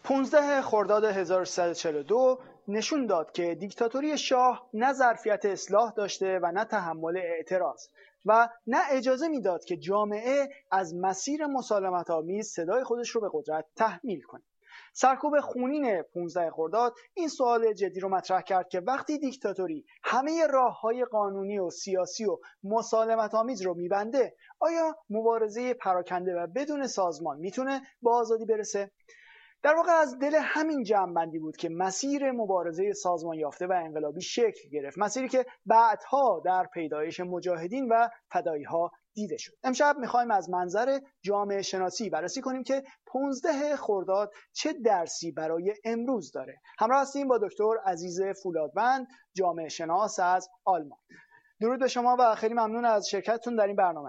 15 خرداد 1342 نشون داد که دیکتاتوری شاه نه ظرفیت اصلاح داشته و نه تحمل اعتراض و نه اجازه میداد که جامعه از مسیر مسالمت‌آمیز صدای خودش رو به قدرت تحمیل کنه. سرکوب خونین 15 خرداد این سوال جدی رو مطرح کرد که وقتی دیکتاتوری همه راه‌های قانونی و سیاسی و مسالمت‌آمیز رو میبنده، آیا مبارزه پراکنده و بدون سازمان میتونه به آزادی برسه؟ در واقع از دل همین جمع‌بندی بود که مسیر مبارزه سازمان یافته و انقلابی شکل گرفت، مسیری که بعدها در پیدایش مجاهدین و فدایی‌ها دیده شد. امشب می‌خوایم از منظر جامعه شناسی بررسی کنیم که 15 خرداد چه درسی برای امروز داره. همراه هستیم با دکتر عزیز فولادوند، جامعه شناس از آلمان. درود به شما و خیلی ممنون از شرکتتون در این برنامه.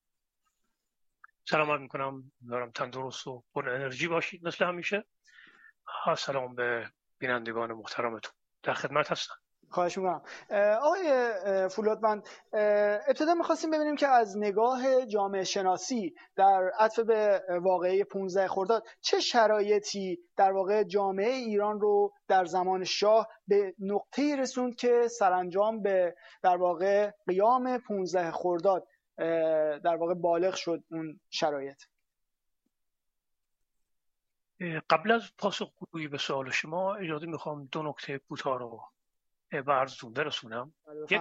سلام میکنم، دارم تندرست و پر انرژی باشید مثل همیشه. سلام به بینندگان محترمتون، در خدمت هستم. خواهش میکنم. آقای فولادوند، ابتدا میخواستیم ببینیم که از نگاه جامعه شناسی در عطف به واقعه 15 خرداد چه شرایطی در واقع جامعه ایران رو در زمان شاه به نقطه‌ای رسوند که سرانجام به در واقع قیام 15 خرداد در واقع بالغ شد اون شرایط. قبل از پاسخگویی به سوال شما اجازه میخوام دو نکته کوتاه رو به عرضتون برسونم. یک،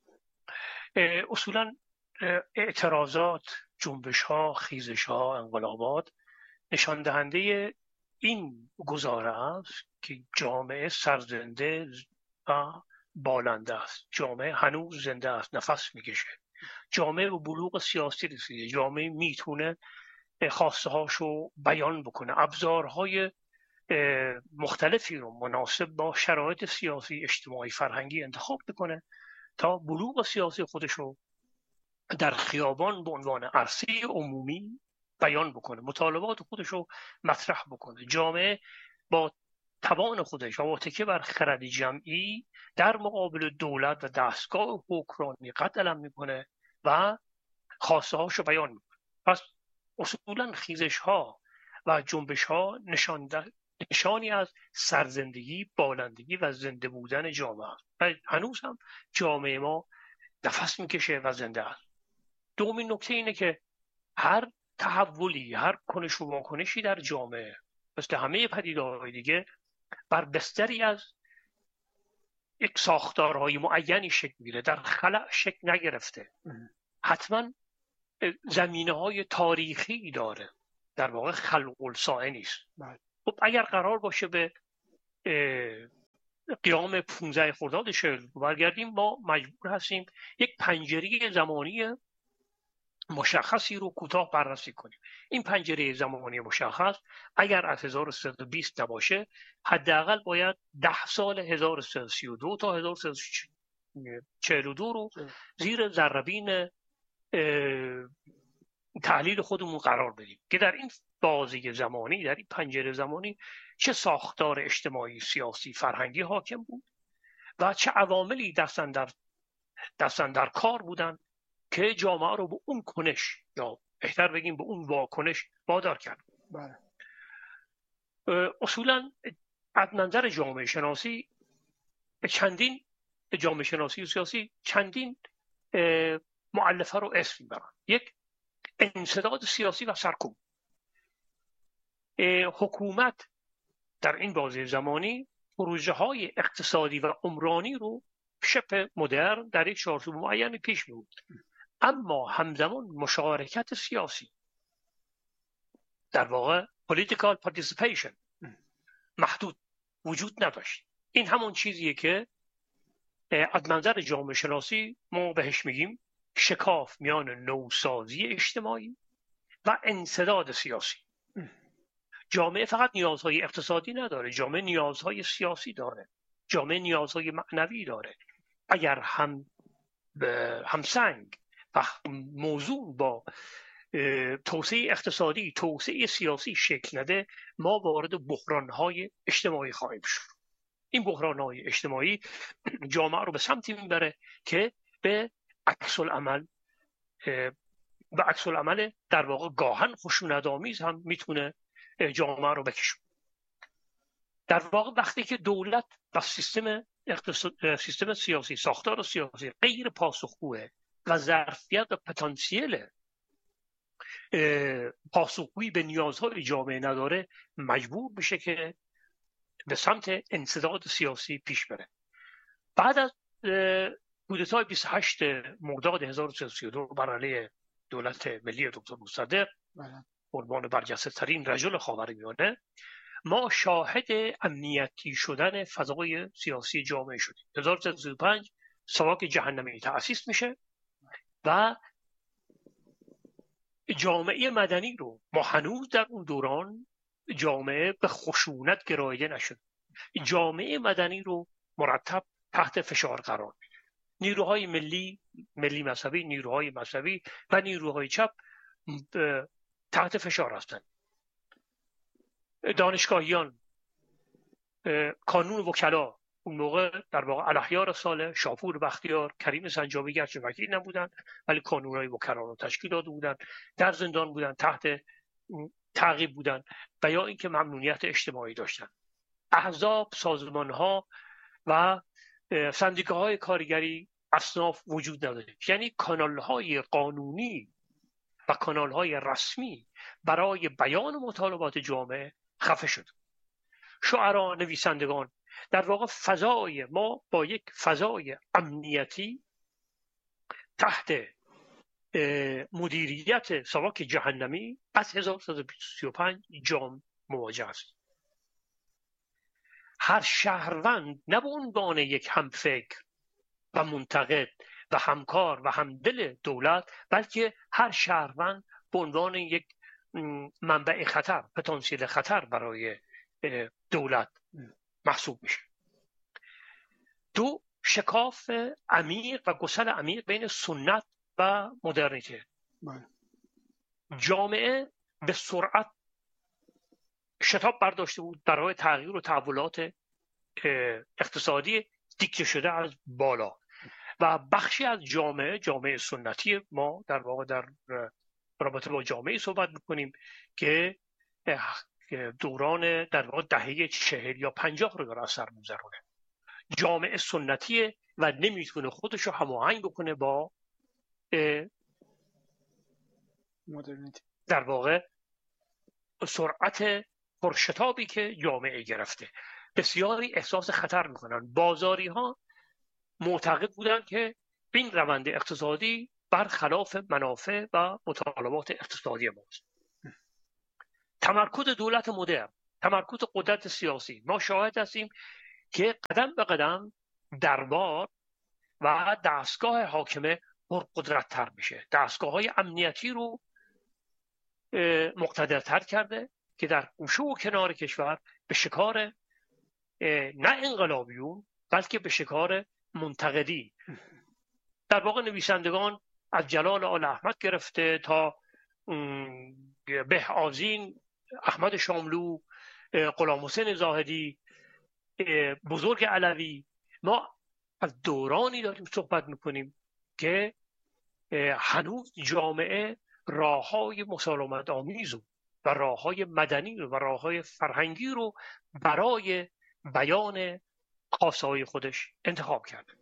اصولا اعتراضات، جنبش‌ها، خیزش‌ها، انقلابات نشان دهنده این گزاره است که جامعه سرزنده و بالنده است. جامعه هنوز زنده است، نفس میکشه. جامعه به بلوغ سیاسی رسیده. جامعه میتونه خواسته هاشو بیان بکنه، ابزارهای مختلفی رو مناسب با شرایط سیاسی، اجتماعی، فرهنگی انتخاب بکنه تا بلوغ سیاسی خودش رو در خیابان به عنوان عرصه عمومی بیان بکنه، مطالبات خودش رو مطرح بکنه. جامعه با توان خودش و با تکیه بر خرد جمعی در مقابل دولت و دستگاه حکمرانی قد علم میکنه و خواسته هاشو بیان میکنه. پس اصولا خیزش ها و جنبش ها نشانی از سرزندگی، بالندگی و زنده بودن جامعه است و هنوز هم جامعه ما نفس میکشه و زنده است. دومین نکته اینه که هر تحولی، هر کنش و واکنشی در جامعه مثل همه پدیده‌های دیگه بر بستری از یک ساختارهای معینی شکل میگیره، در خلأ شکل نگرفته. حتما زمینه‌های تاریخی داره، در واقع خلق الساعه نیست. خب اگر قرار باشه به قیام 15 خرداد برگردیم، ما مجبور هستیم یک پنجره زمانی مشخصی رو کوتاه بررسی کنیم. این پنجره زمانی مشخص اگر از 1320 نباشه، حداقل باید 10 سال 1332 تا 1342 رو زیر ذره‌بین تحلیل خودمون قرار بدیم که در این بازه زمانی، در این پنجره زمانی چه ساختار اجتماعی، سیاسی، فرهنگی حاکم بود و چه عواملی دستن در کار بودن که جامعه رو به اون کنش، یا بهتر بگیم به اون واکنش وادار کرد. بله. اصولا از منظر جامعه شناسی جامعه شناسی و سیاسی چندین مؤلفه رو اسم میبرن. یک، انسداد سیاسی و سرکوب. حکومت در این بازه زمانی پروژه های اقتصادی و عمرانی رو شبه مدرن در یک چارچوب معینی پیش می‌برد، اما همزمان مشارکت سیاسی، در واقع political participation، محدود وجود نداشت. این همون چیزیه که از منظر جامعه شناسی ما بهش میگیم شکاف میان نوسازی اجتماعی و انسداد سیاسی. جامعه فقط نیازهای اقتصادی نداره، جامعه نیازهای سیاسی داره، جامعه نیازهای معنوی داره. اگر همسنگ و موضوع با توسعه اقتصادی، توسعه سیاسی شکل نده، ما وارد بحران‌های اجتماعی خواهیم شد. این بحران‌های اجتماعی جامعه رو به سمتی میبره که به عکس العمل در واقع گاهن خشونت‌آمیز هم میتونه جامعه رو بکشه. در واقع وقتی که دولت و سیستم سیاسی، ساختار سیاسی غیر پاسخگوه و ظرفیت و پتانسیل پاسخگویی به نیازهای جامعه نداره، مجبور میشه که به سمت انسداد سیاسی پیش بره. بعد از کودتای 28 مرداد 1332 بر علیه دولت ملی دکتر مصدق، قربان برجسته ترین رجل خاورمیانه، ما شاهد امنیتی شدن فضای سیاسی جامعه شدیم. 1335 ساواک جهنمی تأسیس میشه و جامعه مدنی رو ما هنوز در اون دوران جامعه به خشونت گراییده نشد. جامعه مدنی رو مرتب تحت فشار قرار میده. نیروهای ملی مذهبی، نیروهای مذهبی و نیروهای چپ تحت فشار هستند. دانشگاهیان، کانون وکلا، اون موقع در واقع الاحیار صالح، شاپور بختیار، کریم سنجابی گرچه وکیل نبودن ولی کانونهای وکلا رو تشکیل داده بودن، در زندان بودن، تحت تعقیب بودن و یا اینکه ممنوعیت اجتماعی داشتن. احزاب، سازمانها و سندیکاهای کارگری، اصناف وجود نداره. یعنی کانالهای قانونی و کانالهای رسمی برای بیان مطالبات جامعه خفه شد. شعرا، نویسندگان، در واقع فضای ما با یک فضای امنیتی تحت مدیریت ساواک جهنمی از 1335 جام مواجه است. هر شهروند نه به عنوان یک همفکر و منتقد و همکار و همدل دولت، بلکه هر شهروند به عنوان یک منبع خطر، پتانسیل خطر برای دولت محسوب میشه. دو، شکاف عمیق و گسل عمیق بین سنت و مدرنیته. جامعه به سرعت شتاب برداشته بود برای تغییر و تحولات اقتصادی دیکته شده از بالا و بخشی از جامعه سنتی، ما در واقع در رابطه با جامعه صحبت میکنیم که دوران در واقع دهه 40 یا 50 رو در اثر میگذرونه. جامعه سنتیه و نمیتونه خودش رو هماهنگ بکنه با مدرنیته، در واقع سرعت پرشتابی که جامعه گرفته. بسیاری احساس خطر میکنن. بازاری ها معتقد بودن که این روند اقتصادی برخلاف منافع و مطالبات اقتصادی ماست. تمرکز دولت مدرن، تمرکز قدرت سیاسی، ما شاهد هستیم که قدم به قدم دربار و دستگاه حاکمه پرقدرت‌تر میشه. دستگاه‌های امنیتی رو مقتدرتر کرده که در گوشه و کنار کشور به شکار نه انقلابیون بلکه به شکار منتقدی، در واقع نویسندگان از جلال آل احمد گرفته تا به آذین، احمد شاملو، غلام حسین زاهدی، بزرگ علوی، ما از دورانی داریم صحبت میکنیم که هنوز جامعه راههای مسالمت آمیز و راههای مدنی و راههای فرهنگی رو برای بیان خواسته‌های خودش انتخاب کرده.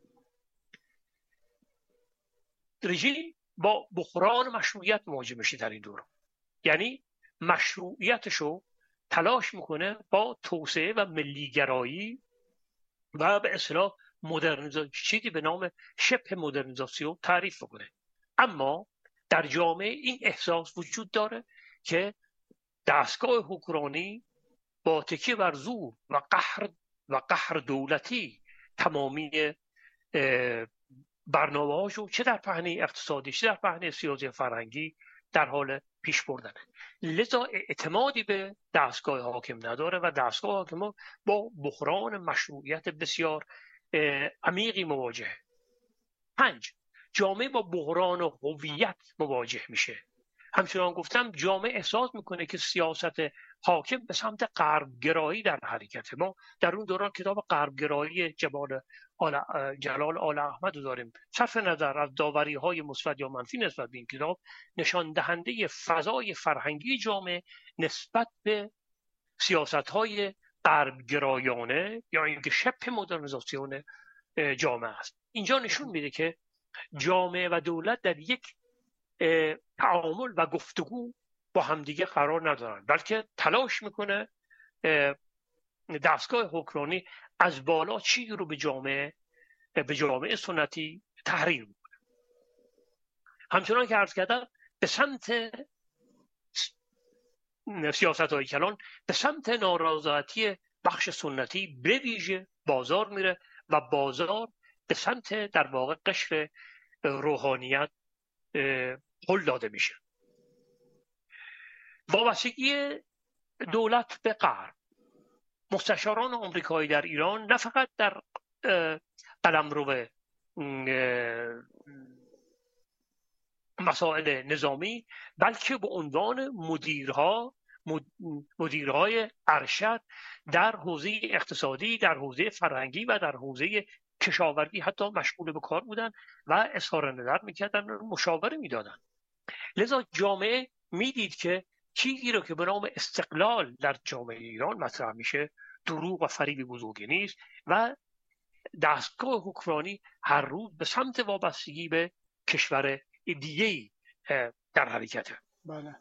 رژیم با بحران مشروعیت مواجه میشه در این دوران. یعنی مشروعیتشو تلاش میکنه با توسعه و ملیگرایی و به اصطلاح مدرنیزاسیون، چیزی به نام شبه مدرنیزاسیون تعریف بکنه. اما در جامعه این احساس وجود داره که دستگاه حکمرانی با تکیه بر زور و قهر دولتی تمامی برنامه‌هاشو چه در پهنه اقتصادی چه در پهنه سیاسی فرهنگی در حال پیش بردنه. لذا اعتمادی به دستگاه حاکم نداره و دستگاه حاکم با بحران مشروعیت بسیار عمیقی مواجهه. 5. جامعه با بحران هویت مواجه میشه. همچنان گفتم جامعه احساس میکنه که سیاست حاکم به سمت غربگرایی در حرکت. ما در اون دوران کتاب غربگرایی جلال آل احمد رو داریم. صرف نظر از داوری های مثبت یا منفی نسبت به این کتاب، نشان دهنده فضای فرهنگی جامعه نسبت به سیاست های غربگرایانه یا اینکه شبه مدرنیزاسیون جامعه است. اینجا نشون میده که جامعه و دولت در یک تعامل و گفتگو با همدیگه قرار ندارن، بلکه تلاش میکنه دستگاه حکمرانی از بالا چیزی رو به جامعه سنتی تحریر میکنه. همچنان که عرض کردم به سمت سیاست‌های کلان، به سمت نارضایتی بخش سنتی به ویژه بازار میره و بازار به سمت در واقع قشر روحانیت هل داده میشه. وابستگی دولت به غرب، مستشاران آمریکایی در ایران نه فقط در قلمرو مسائل نظامی، بلکه به عنوان مدیرهای ارشد در حوزه اقتصادی، در حوزه فرهنگی و در حوزه کشاورزی حتی مشغول به کار بودن و اظهار نظر میکردن، مشاوره میدادن. لذا جامعه میدید که چیزی رو که به نام استقلال در جامعه ایران مطرح میشه دروغ و فریب بزرگی نیست و دستگاه حکمرانی هر روز به سمت وابستگی به کشور دیگه‌ای در حرکته. بله.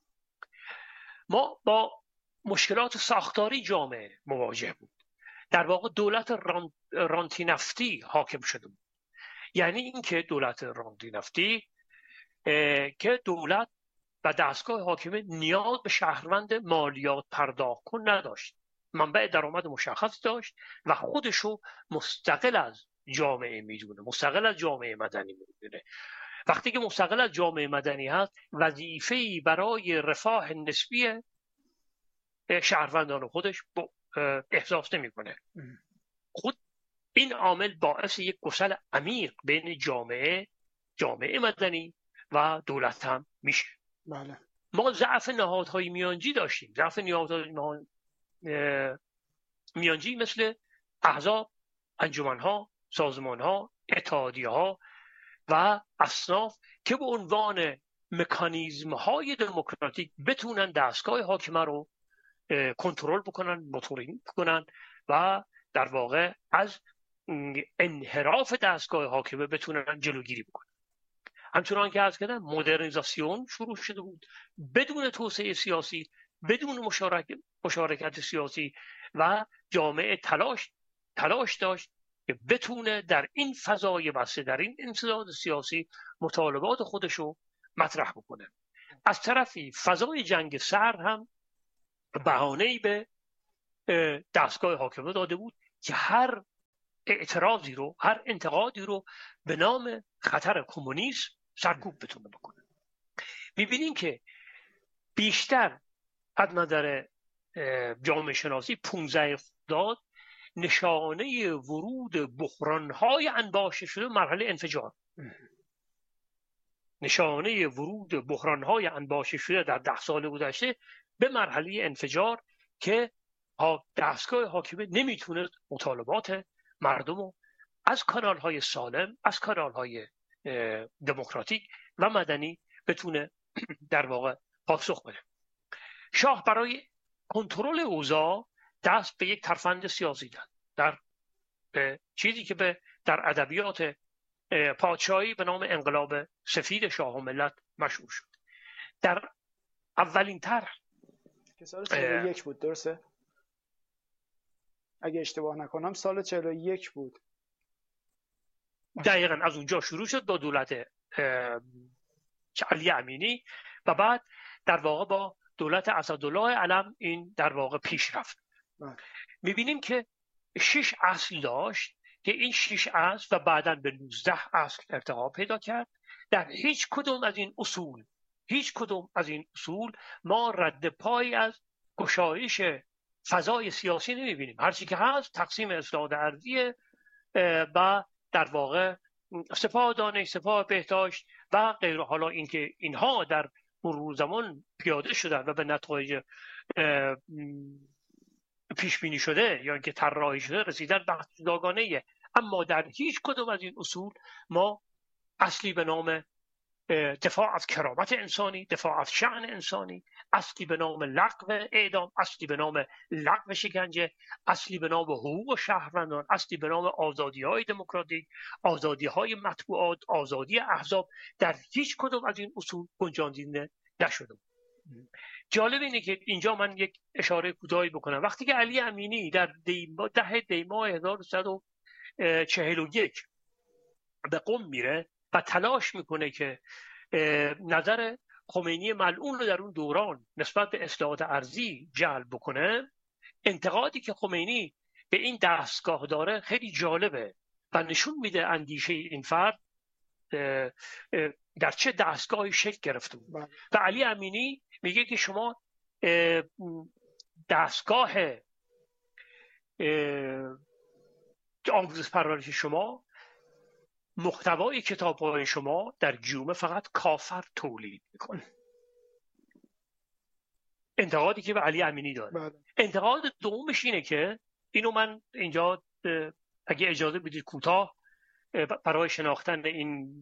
ما با مشکلات ساختاری جامعه مواجه بود. در واقع دولت رانتی نفتی حاکم شده بود. یعنی اینکه دولت رانتی نفتی که دولت و دستگاه حاکمه نیاز به شهروند مالیات پرداخت کن نداشت، منبع درآمد مشخص داشت و خودشو مستقل از جامعه میدونه، مستقل از جامعه مدنی میدونه. وقتی که مستقل از جامعه مدنی هست، وظیفه‌ای برای رفاه نسبی شهروندان خودش احساس نمی‌کنه. خود این عامل باعث یک گسل عمیق بین جامعه مدنی و دولت هم میشه. بله. ما ضعف نهادهای میانجی داشتیم، ضعف نهادهای میانجی مثل احزاب، انجمنها، سازمانها، اتحادیه‌ها و اصناف که به عنوان مکانیزم‌های دموکراتیک بتونن دستگاه حاکمه رو کنترل بکنن، موتورینگ بکنن و در واقع از انحراف دستگاه حاکمه بتونن جلوگیری بکنن. همچنان که عرض کردم مدرنیزاسیون شروع شده بود بدون توسعه سیاسی، بدون مشارکت سیاسی و جامعه تلاش داشت که بتونه در این فضای بسته، در این انسداد سیاسی مطالبات خودشو مطرح بکنه. از طرفی فضای جنگ سرد هم بهانه‌ای به دستگاه حاکمه داده بود که هر اعتراضی رو، هر انتقادی رو به نام خطر کمونیسم سرکوب بتونه بکنه. می‌بینیم که بیشتر از نظر جامعه شناسی 15 خرداد نشانه ورود بحران‌های انباشته شده مرحله انفجار، نشانه ورود بحران‌های انباشته شده در 10 سال گذشته به مرحله انفجار که دستگاه حاکمه نمیتونه مطالبات مردم رو از کانال‌های سالم، از کانال‌های دموکراتیک و مدنی بتونه در واقع پاسخ بده. شاه برای کنترل اوضاع دست به یک ترفند سیاسی داد، در چیزی که در ادبیات پادشاهی به نام انقلاب سفید شاه و ملت مشهور شد. در اولین طرح که سال 41 بود، درسته؟ اگه اشتباه نکنم سال 41 بود. دقیقاً از اونجا شروع شد با دولت علی امینی و بعد در واقع با دولت اسدالله علم این در واقع پیش رفت. میبینیم که 6 اصل داشت که این 6 اصل و بعداً به 19 اصل ارتقا پیدا کرد. در هیچ کدوم از این اصول ما رد پایی از گشایش فضای سیاسی نمیبینیم. هرچی که هست تقسیم اصلاحات ارضی و در واقع سپاه دانش، سپاه بهداشت و غیره. حالا اینکه اینها در مرور زمان پیاده شدن و به نتایج پیش بینی شده یا اینکه طراحی شده رسیدن بحث جداگانه‌ایه، اما در هیچ کدوم از این اصول ما اصلی به نام دفاع از کرامت انسانی، دفاع از شأن انسانی، اصلی به نام لغو اعدام، اصلی به نام لغو شکنجه، اصلی به نام حقوق شهروندان، اصلی به نام آزادی‌های دموکراتیک، آزادی‌های مطبوعات، آزادی احزاب، در هیچ کدوم از این اصول گنجانده نشده. جالب اینه که اینجا من یک اشاره کوتاهی بکنم. وقتی که علی امینی در ده دی‌ماه 1341 به قم میره و تلاش میکنه که نظر خمینی ملعون رو در اون دوران نسبت به اصلاحات ارضی جلب بکنه، انتقادی که خمینی به این دستگاه داره خیلی جالبه و نشون میده اندیشه این فرد در چه دستگاهی شکل گرفته بود. و علی امینی میگه که شما دستگاه آموزش پرورش شما، محتوای کتاب‌های شما در جومه فقط کافر تولید میکنه. انتقادی که به علی امینی داره. انتقاد دومش اینه که اینو من اینجا اگه اجازه بدید کوتاه برای شناختن این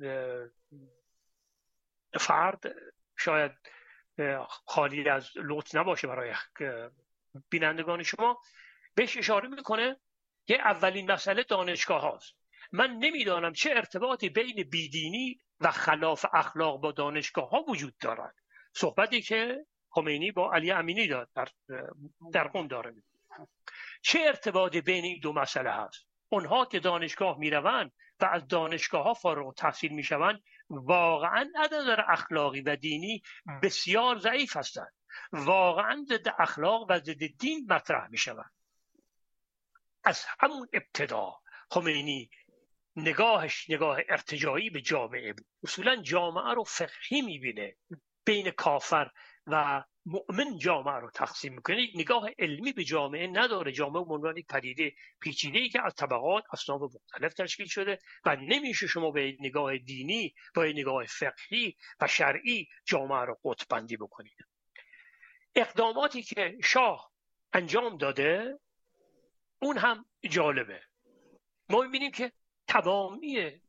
فرد شاید خالی از لطف نباشه برای بینندگان شما، بهش اشاره میکنه که اولین مسئله دانشگاه هاست. من نمیدانم چه ارتباطی بین بیدینی و خلاف اخلاق با دانشگاه ها وجود دارد. صحبتی که خمینی با علی امینی در قم داره. چه ارتباطی بین این دو مسئله هست؟ اونها که دانشگاه میروند و از دانشگاه ها فارغ التحصیل میشوند واقعا از نظر اخلاقی و دینی بسیار ضعیف هستند. واقعا ضد اخلاق و ضد دین مطرح میشوند. از همون ابتدا خمینی نگاهش نگاه ارتجاعی به جامعه بود. اصولا جامعه رو فقهی میبینه، بین کافر و مؤمن جامعه رو تقسیم میکنه. نگاه علمی به جامعه نداره. جامعه به عنوان یک پدیده پیچیده‌ای که از طبقات اصناف مختلف تشکیل شده و نمیشه شما به نگاه دینی با نگاه فقهی و شرعی جامعه رو قطب بندی بکنید. اقداماتی که شاه انجام داده اون هم جالبه. ما میبینیم که تمامی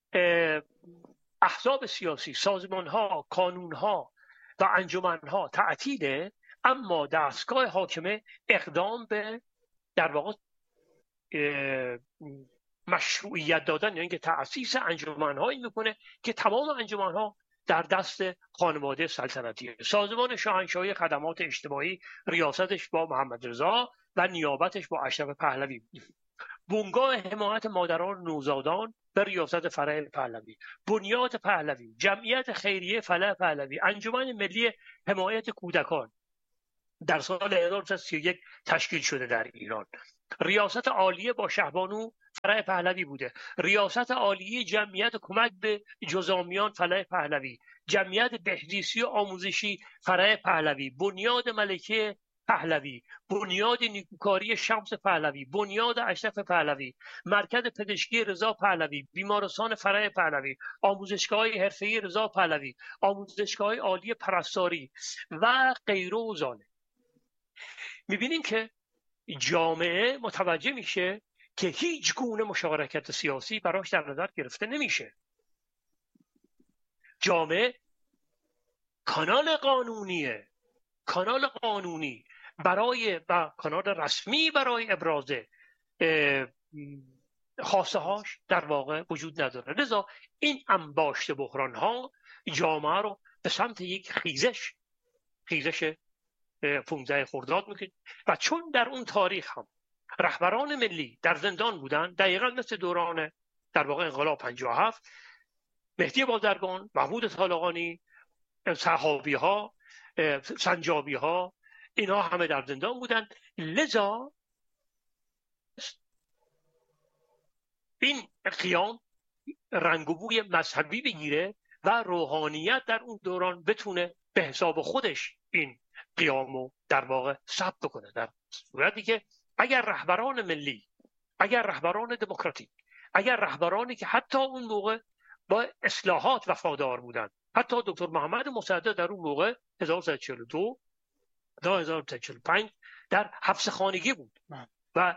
احزاب سیاسی، سازمان‌ها، کانون‌ها و انجمن‌ها تعطیله، اما دستگاه حاکمه اقدام به در واقع مشروعیت دادن، یعنی که تأسیس انجمن‌هایی میکنه که تمام انجمن‌ها در دست خانواده سلطنتیه. سازمان شاهنشاهی خدمات اجتماعی ریاستش با محمد رضا و نیابتش با اشرف پهلوی. بنگاه حمایت مادران نوزادان به ریاست فرح پهلوی، بنیاد پهلوی، جمعیت خیریه فلاح پهلوی، انجمن ملی حمایت کودکان در سال 1931 تشکیل شده در ایران. ریاست عالیه با شهبانو فرح پهلوی بوده. ریاست عالیه جمعیت کمک به جزامیان فلاح پهلوی، جمعیت بهزیستی و آموزشی فرح پهلوی، بنیاد ملکه پهلوی، بنیاد نیکوکاری شمس پهلوی، بنیاد اشرف پهلوی، مرکز پزشکی رضا پهلوی، بیمارستان فرح پهلوی، آموزشگاه حرفه‌ای رضا پهلوی، آموزشگاه عالی پرستاری و غیره و ذالک. می‌بینیم که جامعه متوجه میشه که هیچ گونه مشارکت سیاسی براش در نظر گرفته نمیشه. جامعه کانال قانونی برای و کانال رسمی برای ابراز خواسته هاش در واقع وجود نداره. لذا این انباشت بحران ها جامعه رو به سمت یک خیزش 15 خرداد میکنه. و چون در اون تاریخ هم رهبران ملی در زندان بودن، دقیقا مثل دوران در واقع انقلاب 57، مهدی بازرگان، محمود طالقانی، صحابی ها، سنجابی ها، اینا همه در زندان بودن. لذا این قیام رنگ و بوی مذهبی بگیره و روحانیت در اون دوران بتونه به حساب خودش این قیامو در واقع ثبت کنه، در صورتی که اگر رهبران ملی، اگر رهبران دموکراتیک، اگر رهبرانی که حتی اون موقع با اصلاحات وفادار بودن، حتی دکتر محمد مصدق در اون موقع 1342 تا 1345 در حبس خانگی بود و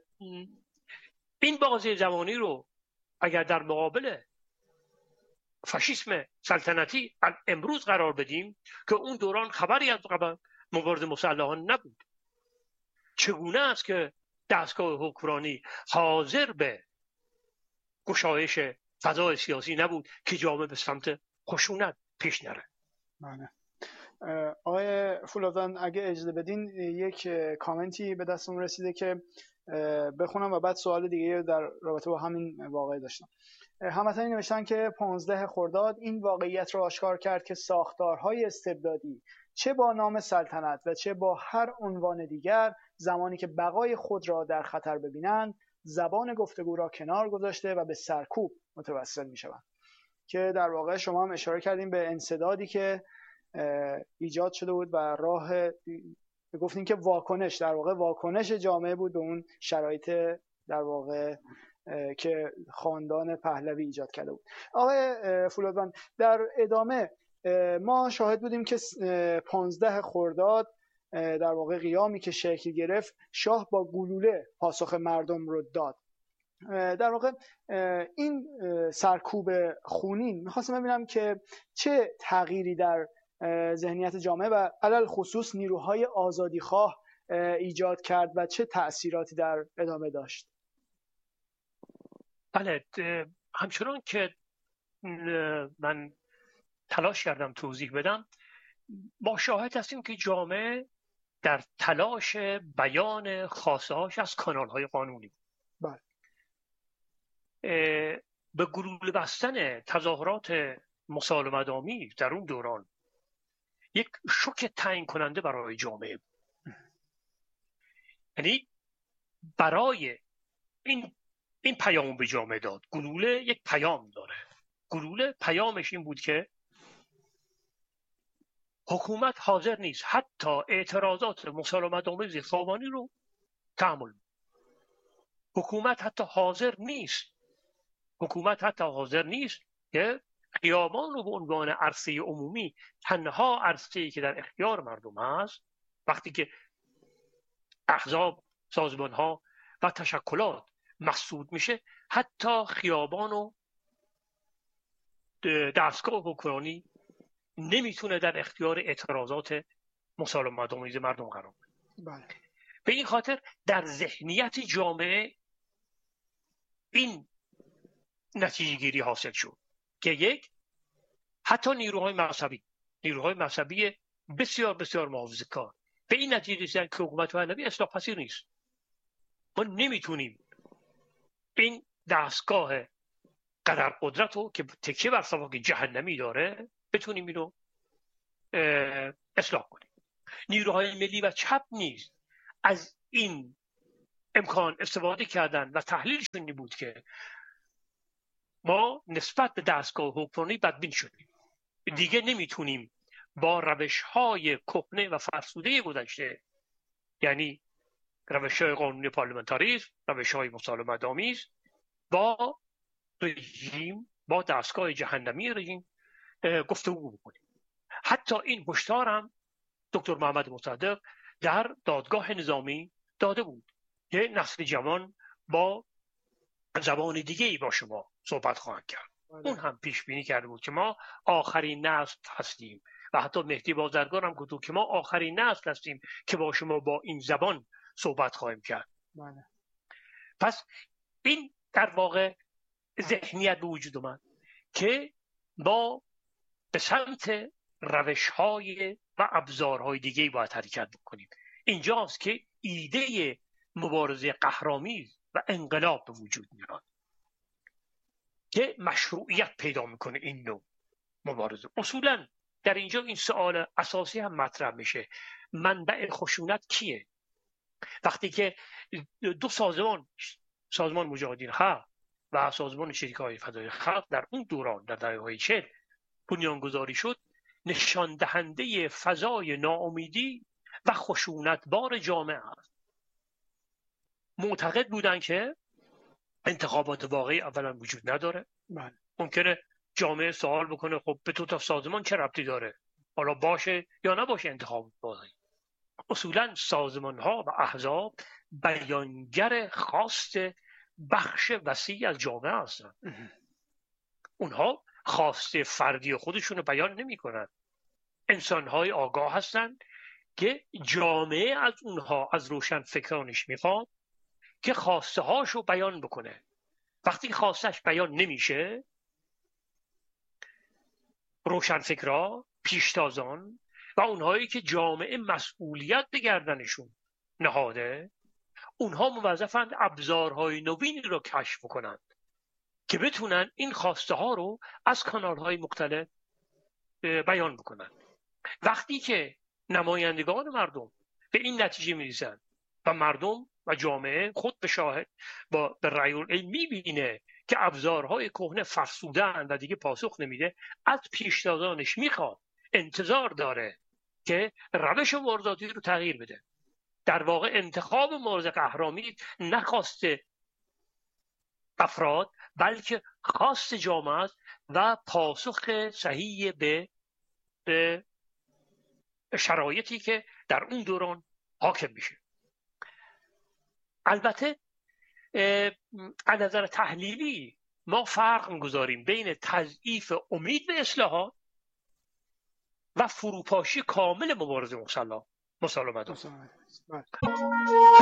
این بازی زمانی رو اگر در مقابل فاشیسم سلطنتی امروز قرار بدیم که اون دوران خبری از مبارزه مسلحانه نبود. چگونه است که دستگاه حکمرانی حاضر به گشایش فضای سیاسی نبود که جامعه به سمت خشونت پیش نره؟ بله. آقای فولادان اگه اجازه بدین یک کامنتی به دستم رسیده که بخونم و بعد سوال دیگه در رابطه با همین واقعه داشتم. هموطنی نوشتن که 15 خرداد این واقعیت را آشکار کرد که ساختارهای استبدادی چه با نام سلطنت و چه با هر عنوان دیگر زمانی که بقای خود را در خطر ببینند زبان گفتگو را کنار گذاشته و به سرکوب متوسل می شوند. که در واقع شما هم اشاره کردیم به انسدادی که ایجاد شده بود و راه گفتین که واکنش در واقع واکنش جامعه بود به اون شرایط در واقع که خاندان پهلوی ایجاد کرده بود. آقای فولادوان در ادامه ما شاهد بودیم که 15 خرداد در واقع قیامی که شکل گرفت شاه با گلوله پاسخ مردم رو داد. در واقع این سرکوب خونین میخواستم ببینم که چه تغییری در ذهنیت جامعه و علل خصوص نیروهای آزادیخواه ایجاد کرد و چه تأثیراتی در ادامه داشت. بله، همچنان که من تلاش کردم توضیح بدم، ما شاهد هستیم که جامعه در تلاش بیان خواسته‌هاش از کانال‌های قانونی بله. به گلوله بستن تظاهرات مسالمت‌آمیز در اون دوران یک شوک تعیین کننده برای جامعه بود. یعنی برای این پیام به جامعه داد. گلوله یک پیام داره. گلوله پیامش این بود که حکومت حاضر نیست حتی اعتراضات مسالمت‌آمیز خیابانی رو تحمل. حکومت حتی حاضر نیست که خیابان رو به عنوان عرصه عمومی، تنها عرصه‌ای که در اختیار مردم هست، وقتی که احزاب، سازمان‌ها و تشکلات مسدود میشه، حتی خیابان و دستگاه حکمرانی نمیتونه در اختیار اعتراضات مسالمت‌آمیز مردم قرار بده. به این خاطر در ذهنیت جامعه این نتیجه گیری حاصل شد که یک، حتی نیروهای مذهبی بسیار بسیار محافظه‌کار به این نتیجه رسیدن که حکومت پهلوی اصلاح پذیر نیست. ما نمیتونیم این دستگاه قدر قدرت رو که تکیه بر سواک جهنمی داره بتونیم اینو اصلاح کنیم. نیروهای ملی و چپ نیز از این امکان استفاده کردن و تحلیلشون این بود که ما نسبت به دستگاه حکمرانی بدبین شدیم، دیگه نمیتونیم با روش‌های کهنه و فرسوده گذشته، یعنی روش‌های قانونی پارلمانتاریسم، روش‌های مسالمت‌آمیز، با رژیم، با دستگاه جهنمی رژیم گفتگو بکنیم. حتی این هشدار هم دکتر محمد مصدق در دادگاه نظامی داده بود که نسل جوان با زبان دیگه‌ای با شما صحبت خواهند کرد. اون هم پیش بینی کرده بود که ما آخرین نسل هستیم و حتی مهدی بازرگان هم گفت که ما آخرین نسل هستیم که با شما با این زبان صحبت خواهیم کرد. پس این در واقع ذهنیت به وجود اومد که ما به سمت روش‌های و ابزارهای دیگه‌ای باید حرکت بکنیم. اینجاست که ایده مبارزه قهرآمیز و انقلاب به وجود میاد که مشروعیت پیدا میکنه این نوع مبارزه. اصولا در اینجا این سوال اساسی هم مطرح میشه، منبع خشونت کیه؟ وقتی که دو سازمان مجاهدین خلق و سازمان شریکای فدای خلق در اون دوران در دهه‌های 40 بنیانگذاری شد، نشان دهنده فضای ناامیدی و خشونتبار جامعه است. معتقد بودن که انتخابات واقعی اولا وجود نداره. ممکنه جامعه سوال بکنه خب به تو تا سازمان چه ربطی داره؟ حالا باشه یا نباشه انتخابات واقعی. اصولا سازمان ها و احزاب بیانگر خواست بخش وسیع از جامعه هستند. اونها خواسته فردی خودشون رو بیان نمی کنن. انسان‌های آگاه هستند که جامعه از اونها، از روشن فکرانش میخواد که خواسته هاشو بیان بکنه. وقتی خواستش بیان نمیشه، روشن فکرها، پیشتازان و اونهایی که جامعه مسئولیت به گردنشون نهاده، اونها موظفند ابزارهای نوینی رو کشف کنند که بتونن این خواسته ها رو از کانال های مختلف بیان بکنن. وقتی که نمایندگان مردم به این نتیجه میرسن و مردم و جامعه خود به شاهد به رأی العین میبینه که ابزارهای کهنه فرسودن و دیگه پاسخ نمیده، از پیشتازانش میخواد، انتظار داره که روش مردادی رو تغییر بده. در واقع انتخاب مرزق اهرامی نخواست افراد بلکه خواست جامعه است و پاسخ صحیح به شرایطی که در اون دوران حاکم میشه. البته از نظر تحلیلی ما فرق میگذاریم بین تضعیف امید به اصلاحات و فروپاشی کامل مبارزه مسلمت.